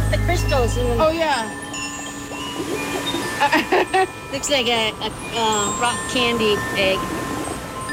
the crystals. And Oh, yeah. looks like a rock candy egg.